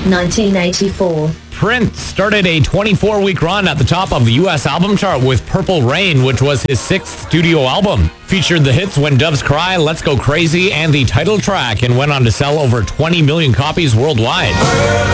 1984. Prince started a 24-week run at the top of the U.S. album chart with Purple Rain, which was his sixth studio album. Featured the hits When Doves Cry, Let's Go Crazy, and the title track, and went on to sell over 20 million copies worldwide.